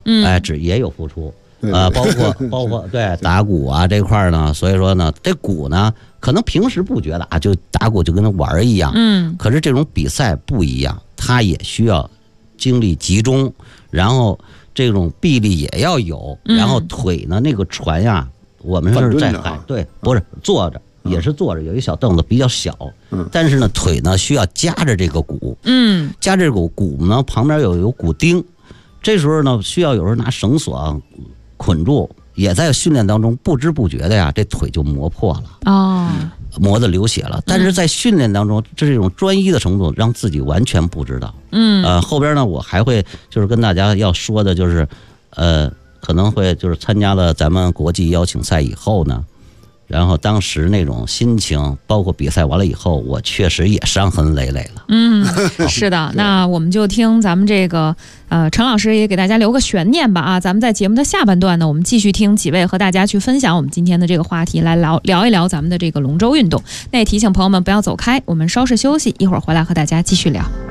也有付出。包括对打鼓啊这块呢，所以说呢，这鼓呢，可能平时不觉得啊，就打鼓就跟他玩一样，可是这种比赛不一样，他也需要精力集中，然后这种臂力也要有，然后腿呢那个船呀，我们是在海，对，不是坐着。也是坐着，有一小凳子比较小，但是呢腿呢需要夹着这个鼓，夹着鼓呢旁边有鼓钉，这时候呢需要有时候拿绳索捆住，也在训练当中不知不觉的呀，这腿就磨破了，磨得流血了。但是在训练当中，这是一种专一的程度，让自己完全不知道。后边呢我还会就是跟大家要说的就是，可能会就是参加了咱们国际邀请赛以后呢。然后当时那种心情，包括比赛完了以后，我确实也伤痕累累了。 是的，那我们就听咱们这个陈老师也给大家留个悬念吧啊！咱们在节目的下半段呢，我们继续听几位和大家去分享我们今天的这个话题，来聊一聊咱们的这个龙舟运动。那也提醒朋友们不要走开，我们稍事休息，一会儿回来和大家继续聊。